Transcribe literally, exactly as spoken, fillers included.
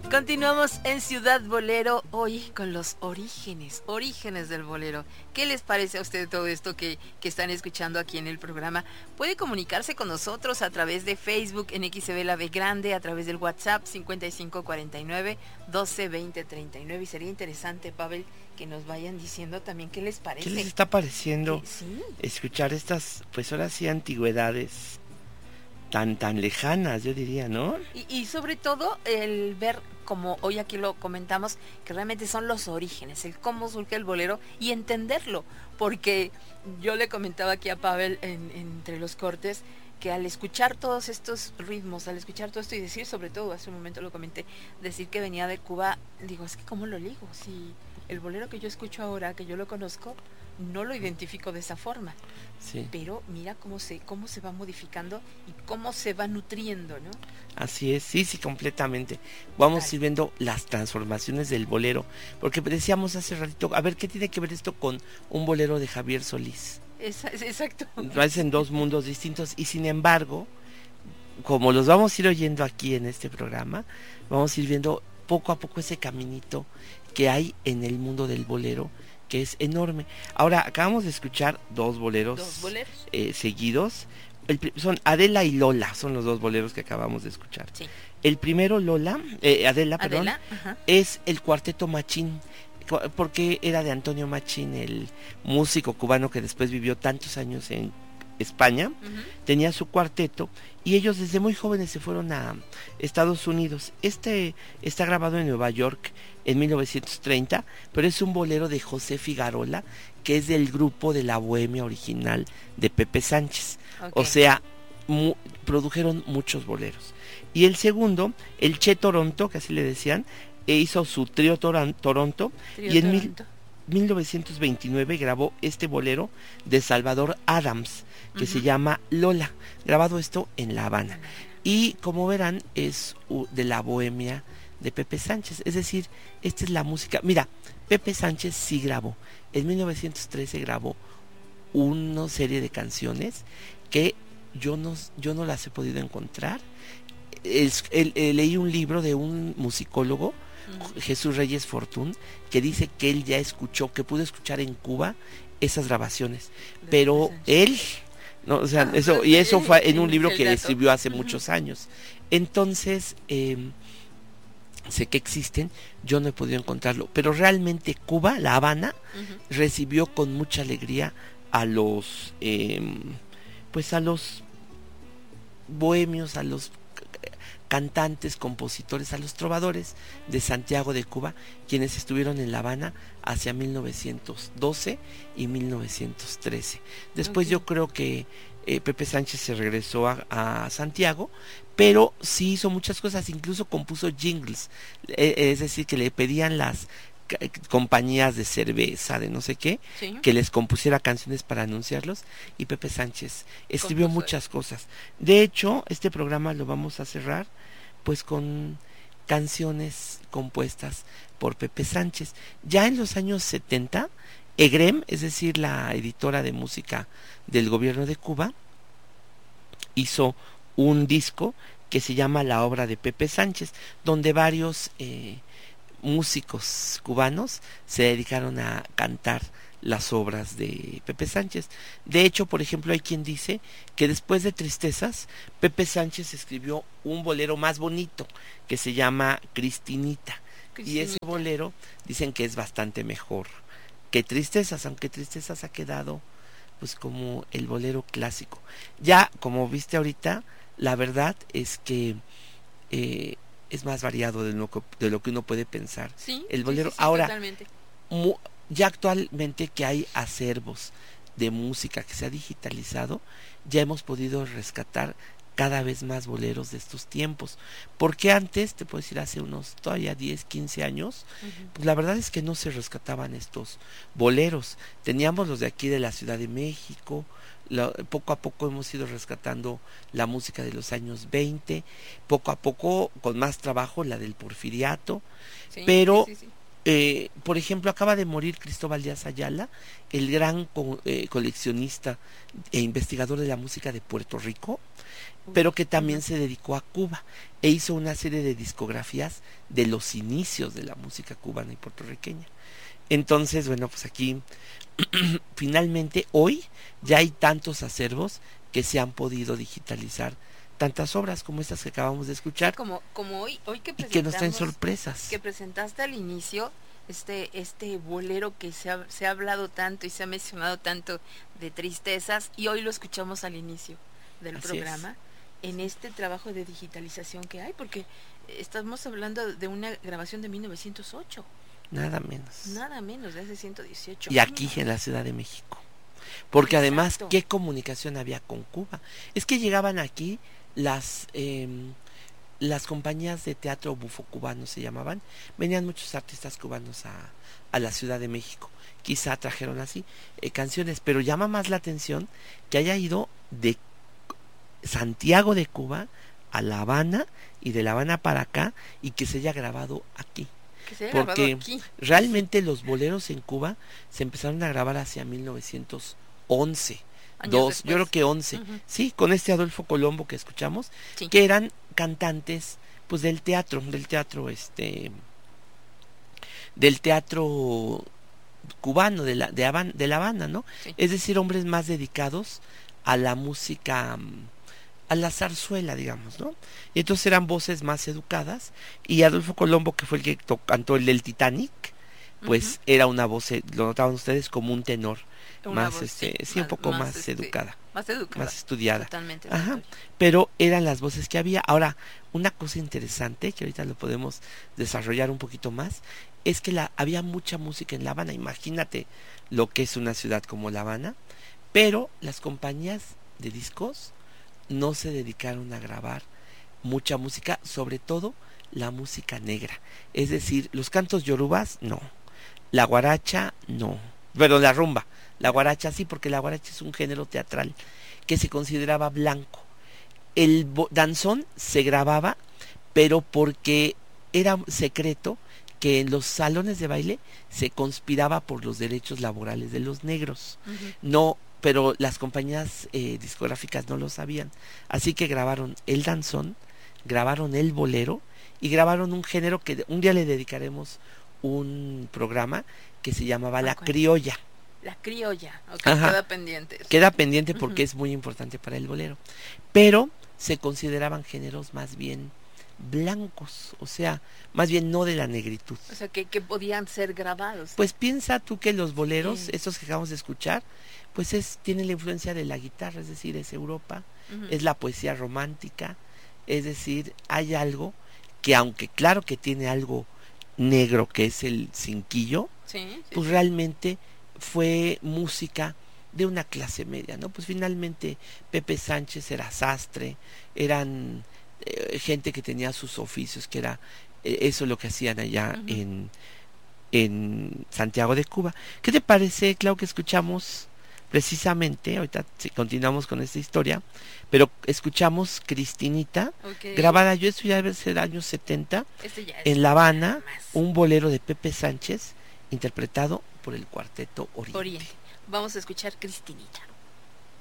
Continuamos en Ciudad Bolero, hoy con los orígenes, orígenes del bolero. ¿Qué les parece a usted todo esto que, que están escuchando aquí en el programa? Puede comunicarse con nosotros a través de Facebook en X C B La B Grande, a través del WhatsApp cincuenta y cinco cuarenta y nueve doce veinte treinta y nueve. Y sería interesante, Pavel, que nos vayan diciendo también qué les parece. ¿Qué les está pareciendo sí. escuchar estas, pues ahora sí, antigüedades tan tan lejanas, yo diría, ¿no? Y, y sobre todo el ver, como hoy aquí lo comentamos, que realmente son los orígenes, el cómo surge el bolero y entenderlo, porque yo le comentaba aquí a Pavel en, entre los cortes que al escuchar todos estos ritmos, al escuchar todo esto y decir, sobre todo, hace un momento lo comenté, decir que venía de Cuba, digo, es que ¿cómo lo ligo? Si el bolero que yo escucho ahora, que yo lo conozco, no lo identifico de esa forma. Sí. Pero mira cómo se cómo se va modificando y cómo se va nutriendo, ¿no? Así es, sí, sí, completamente. Vamos Claro. a ir viendo las transformaciones del bolero, porque decíamos hace ratito, a ver, ¿qué tiene que ver esto con un bolero de Javier Solís? Es, es, exacto. Es en dos mundos distintos y sin embargo, como los vamos a ir oyendo aquí en este programa, vamos a ir viendo poco a poco ese caminito que hay en el mundo del bolero, que es enorme. Ahora, acabamos de escuchar dos boleros, ¿Dos boleros? Eh, seguidos. El, son Adela y Lola, son los dos boleros que acabamos de escuchar. Sí. El primero, Lola, eh, Adela, perdón, Adela, ajá. es el cuarteto Machín, porque era de Antonio Machín, el músico cubano que después vivió tantos años en España. Uh-huh. Tenía su cuarteto y ellos desde muy jóvenes se fueron a Estados Unidos. Este está grabado en Nueva York en mil novecientos treinta, pero es un bolero de José Figarola, que es del grupo de la Bohemia original de Pepe Sánchez. Okay. O sea, mu- produjeron muchos boleros. Y el segundo, el Che Toronto, que así le decían, e hizo su trío Toran- Toronto, Trío y en Toronto. Mil, mil novecientos veintinueve grabó este bolero de Salvador Adams, que uh-huh. se llama Lola, grabado esto en La Habana. Y como verán, es uh, de la Bohemia de Pepe Sánchez, es decir, esta es la música. Mira, Pepe Sánchez sí grabó, en mil novecientos trece grabó una serie de canciones que yo no, yo no las he podido encontrar. El, el, el, leí un libro de un musicólogo, uh-huh. Jesús Reyes Fortún, que dice que él ya escuchó, que pudo escuchar en Cuba esas grabaciones, de pero él, no, o sea, ah, eso, y eso fue en un libro que escribió hace uh-huh. muchos años. Entonces, eh, sé que existen, yo no he podido encontrarlo, pero realmente Cuba, La Habana, uh-huh. recibió con mucha alegría a los, eh, pues a los bohemios, a los cantantes, compositores, a los trovadores de Santiago de Cuba, quienes estuvieron en La Habana hacia mil novecientos doce y mil novecientos trece. Después okay. yo creo que eh, Pepe Sánchez se regresó a, a Santiago, pero sí hizo muchas cosas, incluso compuso jingles, eh, es decir, que le pedían las c- compañías de cerveza, de no sé qué, ¿sí? que les compusiera canciones para anunciarlos, y Pepe Sánchez escribió Compuso muchas eso. cosas. De hecho, este programa lo vamos a cerrar pues con canciones compuestas por Pepe Sánchez. Ya en los años setenta, EGREM, es decir, la editora de música del gobierno de Cuba, hizo un disco que se llama La Obra de Pepe Sánchez, donde varios eh, músicos cubanos se dedicaron a cantar las obras de Pepe Sánchez. De hecho, por ejemplo, hay quien dice que después de Tristezas, Pepe Sánchez escribió un bolero más bonito que se llama Cristinita. Cristinita. Y ese bolero dicen que es bastante mejor que Tristezas, aunque Tristezas ha quedado pues como el bolero clásico. Ya, como viste ahorita, la verdad es que eh, es más variado de lo que, de lo que uno puede pensar. Sí, el bolero. Sí, sí, sí, ahora, totalmente. Mu, ya actualmente que hay acervos de música que se ha digitalizado, ya hemos podido rescatar cada vez más boleros de estos tiempos, porque antes, te puedo decir, hace unos todavía diez, quince años, uh-huh. pues la verdad es que no se rescataban estos boleros. Teníamos los de aquí de la Ciudad de México, la, poco a poco hemos ido rescatando la música de los años veinte, poco a poco con más trabajo la del Porfiriato, sí, pero sí, sí, sí. eh, por ejemplo, acaba de morir Cristóbal Díaz Ayala, el gran co eh, coleccionista e investigador de la música de Puerto Rico, pero que también se dedicó a Cuba e hizo una serie de discografías de los inicios de la música cubana y puertorriqueña. Entonces, bueno, pues aquí finalmente hoy ya hay tantos acervos que se han podido digitalizar, tantas obras como estas que acabamos de escuchar, como, como hoy, hoy que y que nos traen sorpresas. Que presentaste al inicio, este, este bolero que se ha, se ha hablado tanto y se ha mencionado tanto de tristezas, y hoy lo escuchamos al inicio del Así programa, es. En este trabajo de digitalización que hay, porque estamos hablando de una grabación de mil novecientos ocho. Nada menos. Nada menos, de hace ciento dieciocho Y aquí años. En la Ciudad de México. Porque Exacto. Además, ¿qué comunicación había con Cuba? Es que llegaban aquí las eh, las compañías de teatro bufo cubano, se llamaban. Venían muchos artistas cubanos a, a la Ciudad de México. Quizá trajeron así eh, canciones, pero llama más la atención que haya ido de Santiago de Cuba a La Habana y de La Habana para acá, y que se haya grabado aquí. Que se haya Porque grabado aquí. realmente los boleros en Cuba se empezaron a grabar hacia mil novecientos once. Dos, yo creo que once. Uh-huh. Sí, con este Adolfo Colombo que escuchamos, sí. Que eran cantantes pues del teatro, del teatro este del teatro cubano de la de, Habana, de La Habana, ¿no? Sí. Es decir, hombres más dedicados a la música, a la zarzuela, digamos, ¿no? Y entonces eran voces más educadas, y Adolfo Colombo, que fue el que cantó el del Titanic, pues uh-huh. era una voz, lo notaban ustedes, como un tenor, una más voz, este, sí, sí, un poco más, más este, educada, más educada, más estudiada. Totalmente. Ajá. Pero eran las voces que había. Ahora, una cosa interesante que ahorita lo podemos desarrollar un poquito más, es que la, había mucha música en La Habana. Imagínate lo que es una ciudad como La Habana, pero las compañías de discos no se dedicaron a grabar mucha música, sobre todo la música negra. Es decir, los cantos yorubas, no. La guaracha, no. Pero la rumba, la guaracha sí, porque la guaracha es un género teatral que se consideraba blanco. El danzón se grababa, pero porque era secreto que en los salones de baile se conspiraba por los derechos laborales de los negros. Uh-huh. No, pero las compañías eh, discográficas no lo sabían. Así que grabaron el danzón, grabaron el bolero y grabaron un género que un día le dedicaremos un programa que se llamaba La Criolla. La criolla, okay, queda pendiente. Queda pendiente porque uh-huh. es muy importante para el bolero. Pero se consideraban géneros más bien blancos, o sea, más bien no de la negritud. O sea, que, que podían ser grabados. Pues piensa tú que los boleros, sí. estos que acabamos de escuchar, pues es tienen la influencia de la guitarra, es decir, es Europa, uh-huh. es la poesía romántica, es decir, hay algo que, aunque claro que tiene algo negro, que es el cinquillo, sí, sí, pues sí. realmente fue música de una clase media, ¿no? Pues finalmente Pepe Sánchez era sastre, eran eh, gente que tenía sus oficios, que era eh, eso lo que hacían allá uh-huh. en, en Santiago de Cuba. ¿Qué te parece, Clau, que escuchamos precisamente, ahorita sí, continuamos con esta historia, pero escuchamos Cristinita, okay. grabada, yo esto ya debe ser años setenta, este ya es en La Habana, un bolero de Pepe Sánchez, interpretado por el Cuarteto Oriente. Oriente. Vamos a escuchar Cristinita.